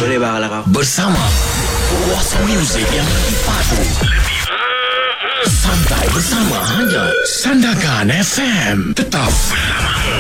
Boleh bang kalau kau. Bersama Kuasa Muzik yang lebih padu. Santai bersama hanya Sandakan FM. Tetap bersama.